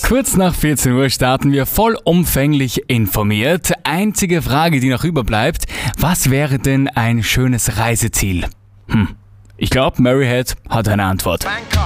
Kurz nach 14 Uhr starten wir vollumfänglich informiert. Einzige Frage, die noch überbleibt: Was wäre denn ein schönes Reiseziel? Ich glaube, Maryhead hat eine Antwort. Bangkok.